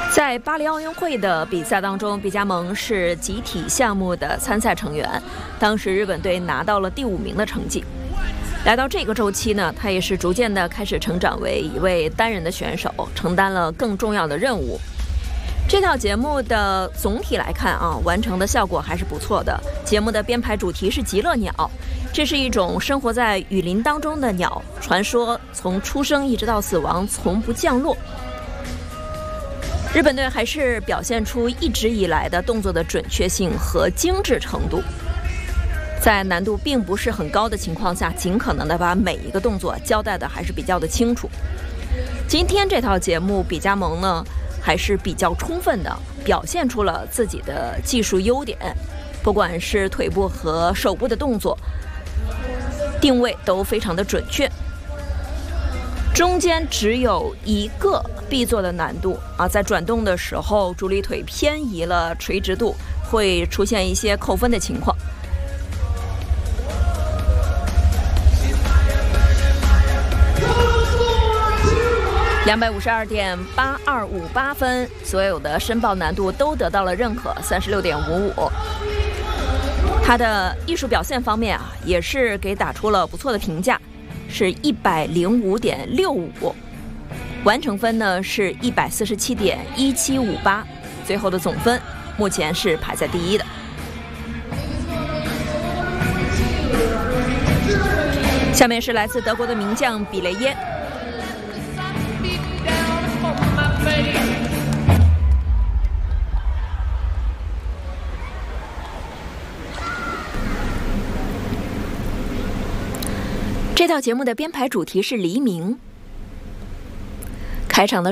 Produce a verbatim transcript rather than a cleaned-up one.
在巴黎奥运会的比赛当中，毕加蒙是集体项目的参赛成员，当时日本队拿到了第五名的成绩。来到这个周期呢，他也是逐渐的开始成长为一位单人的选手，承担了更重要的任务。这套节目的总体来看啊，完成的效果还是不错的。节目的编排主题是极乐鸟，这是一种生活在雨林当中的鸟，传说从出生一直到死亡从不降落。日本队还是表现出一直以来的动作的准确性和精致程度，在难度并不是很高的情况下，尽可能的把每一个动作交代的还是比较的清楚。今天这套节目，毕加蒙呢还是比较充分的表现出了自己的技术优点，不管是腿部和手部的动作定位都非常的准确。中间只有一个必做的难度啊，在转动的时候，主力腿偏移了垂直度，会出现一些扣分的情况。两百五十二点八二五八分，所有的申报难度都得到了认可，三十六点五五。他的艺术表现方面啊，也是给打出了不错的评价。是一百零五点六五，完成分呢是一百四十七点一七五八，最后的总分目前是排在第一的。下面是来自德国的名将比雷耶。这套节目的编排主题是黎明，开场的